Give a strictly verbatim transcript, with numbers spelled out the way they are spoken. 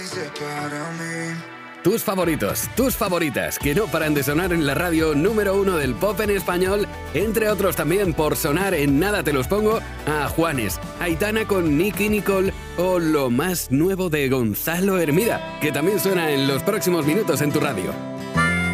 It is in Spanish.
Tus favoritos, tus favoritas, que no paran de sonar en la radio número uno del pop en español, entre otros también por sonar en Nada te los pongo, a Juanes, Aitana con Nicky Nicole o lo más nuevo de Gonzalo Hermida, que también suena en los próximos minutos en tu radio.